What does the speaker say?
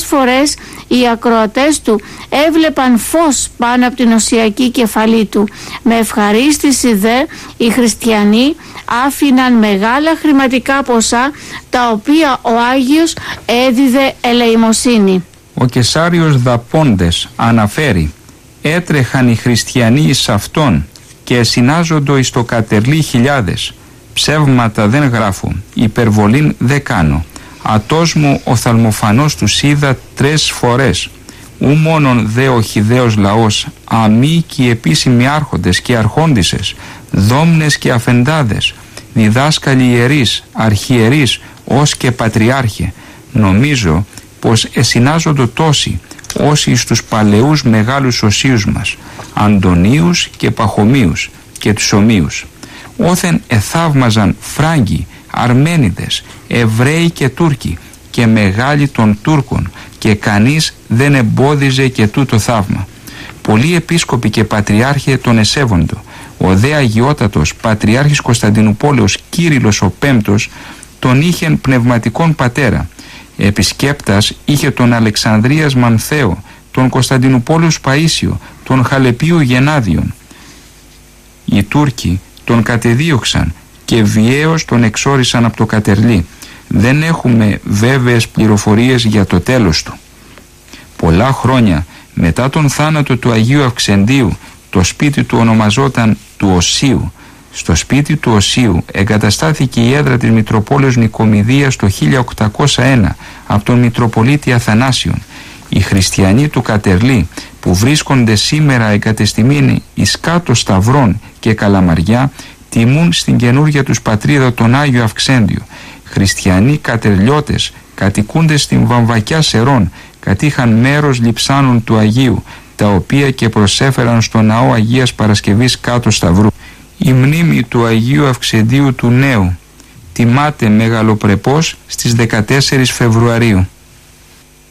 φορές οι ακροατές του έβλεπαν φως πάνω από την οσιακή κεφαλή του. Με ευχαρίστηση δε οι χριστιανοί άφηναν μεγάλα χρηματικά ποσά, τα οποία ο Άγιος έδιδε ελεημοσύνη. Ο Κεσάριος Δαπόντες αναφέρει: «Έτρεχαν οι χριστιανοί εις αυτόν και συνάζοντο εις το κατερλί χιλιάδες. Ψεύματα δεν γράφω, υπερβολήν δεν κάνω. Ατός μου ο θαλμοφανός τους είδα 3 φορές. Ου μόνον δε ο χιδαίος λαός, αμοί και οι επίσημοι άρχοντες και αρχόντισσες, δόμνες και αφεντάδες, διδάσκαλοι ιερείς, αρχιερείς, ως και πατριάρχε. Νομίζω πως εσυνάζοντο τόσοι, όσοι στους παλαιούς μεγάλους οσίους μας, Αντωνίους και Παχωμίους και τους ομοίους. Όθεν εθαύμαζαν Φράγκοι, Αρμένιδες, Εβραίοι και Τούρκοι και μεγάλοι των Τούρκων, και κανείς δεν εμπόδιζε και τούτο θαύμα. Πολλοί επίσκοποι και πατριάρχε τον εσέβοντο. Ο δε αγιότατος πατριάρχης Κωνσταντινουπόλεως Κύριλλος ο Πέμπτος τον είχεν πνευματικόν πατέρα. Επισκέπτας είχε τον Αλεξανδρίας Μανθαίο, τον Κωνσταντινουπόλεως Παΐσιο, τον Χαλεπίου Γενάδιον. Οι Τούρκοι τον κατεδίωξαν και βιαίως τον εξόρισαν από το κατερλί. Δεν έχουμε βέβαιες πληροφορίες για το τέλος του. Πολλά χρόνια μετά τον θάνατο του Αγίου Αυξεντίου, το σπίτι του ονομαζόταν του Οσίου. Στο σπίτι του Οσίου εγκαταστάθηκε η έδρα της Μητροπόλεως Νικομιδίας το 1801 από τον Μητροπολίτη Αθανάσιον. Οι χριστιανοί του Κατερλί, που βρίσκονται σήμερα εγκατεστημένοι εις κάτω Σταυρών και Καλαμαριά, τιμούν στην καινούργια τους πατρίδα τον Άγιο Αυξέντιο. Χριστιανοί κατερλιώτες κατοικούνται στην Βαμβακιά Σερών, κατήχαν μέρος λειψάνων του Αγίου, τα οποία και προσέφεραν στο ναό Αγίας Παρασκευής κάτω Σταυρού. Η μνήμη του Αγίου Αυξεντίου του Νέου τιμάται μεγαλοπρεπώς στις 14 Φεβρουαρίου.